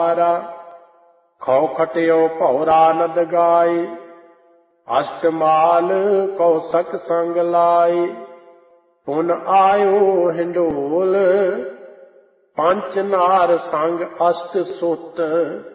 ਖਉ ਖਟਿਓ ਭਉਰਾ ਨਦ ਗਾਈ, ਅਸ਼ਟਮਾਲ ਕੌਸਕ ਸੰਗ ਲਾਈ। ਪੁਨ ਆਇਓ ਹਿੰਡੋਲ, ਪੰਚ ਨਾਰ ਸੰਗ ਅਸ਼ਟ ਸੁਤ।